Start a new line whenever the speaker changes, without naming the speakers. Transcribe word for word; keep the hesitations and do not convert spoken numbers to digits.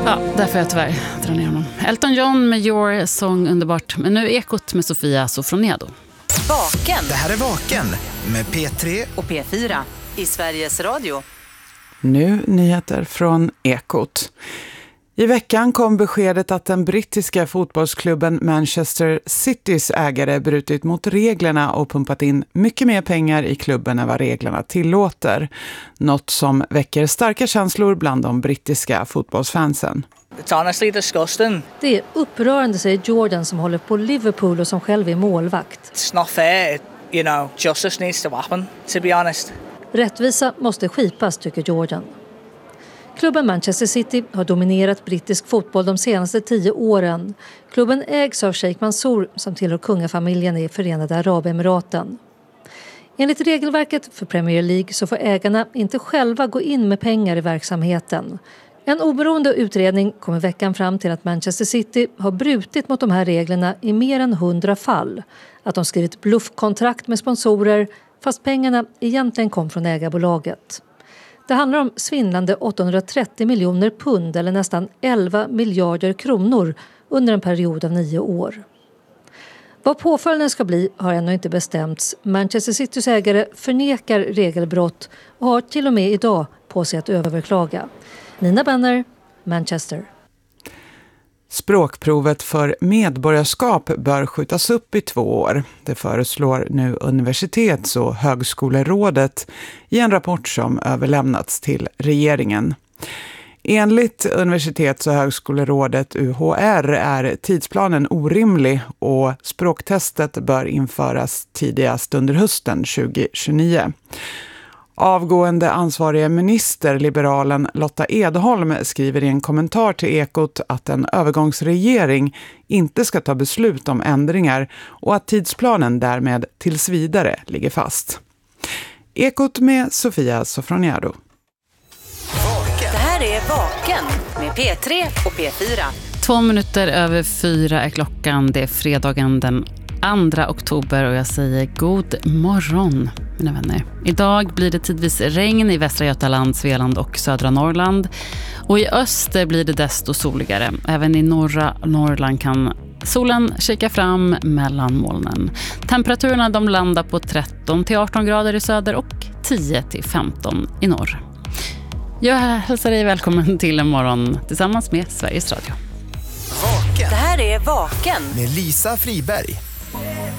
Ja, där får jag tyvärr dra ner honom. Elton John med Your Song, underbart. Men nu är Ekot med Sofia Sofronedo.
Vaken.
Det här är Vaken med P tre
och P fyra i Sveriges Radio.
Nu nyheter från Ekot. I veckan kom beskedet att den brittiska fotbollsklubben Manchester Citys ägare brutit mot reglerna och pumpat in mycket mer pengar i klubben än vad reglerna tillåter. Något som väcker starka känslor bland de brittiska fotbollsfansen.
It's honestly disgusting.
Det är upprörande, säger Jordan som håller på Liverpool och som själv är målvakt.
It's not fair. You know, justice needs to happen, to be honest.
Rättvisa måste skipas, tycker Jordan. Klubben Manchester City har dominerat brittisk fotboll de senaste tio åren. Klubben ägs av Sheikh Mansour som tillhör kungafamiljen i Förenade Arabemiraten. Enligt regelverket för Premier League så får ägarna inte själva gå in med pengar i verksamheten. En oberoende utredning kom i veckan fram till att Manchester City har brutit mot de här reglerna i mer än hundra fall. Att de skrivit bluffkontrakt med sponsorer fast pengarna egentligen kom från ägarbolaget. Det handlar om svindlande åttahundratrettio miljoner pund eller nästan elva miljarder kronor under en period av nio år. Vad påföljden ska bli har ännu inte bestämts. Manchester Citys ägare förnekar regelbrott och har till och med idag på sig att överklaga. Nina Benner, Manchester.
Språkprovet för medborgarskap bör skjutas upp i två år. Det föreslår nu Universitets- och högskolerådet i en rapport som överlämnats till regeringen. Enligt Universitets- och högskolerådet U H R är tidsplanen orimlig och språktestet bör införas tidigast under hösten tjugohundratjugonio. Avgående ansvariga minister, liberalen Lotta Edholm, skriver i en kommentar till Ekot att en övergångsregering inte ska ta beslut om ändringar och att tidsplanen därmed tills vidare ligger fast. Ekot med Sofia Sofronedo.
Det här är Vaken med P tre och P fyra.
Två minuter över fyra är klockan. Det är fredagen den andra oktober och jag säger god morgon, mina vänner. Idag blir det tidvis regn i Västra Götaland, Svealand och södra Norrland. Och i öster blir det desto soligare. Även i norra Norrland kan solen kika fram mellan molnen. Temperaturerna de landar på tretton till arton grader i söder och tio till femton i norr. Jag hälsar dig välkommen till en morgon tillsammans med Sveriges Radio.
Vaken
Det här är Vaken
med Lisa Friberg.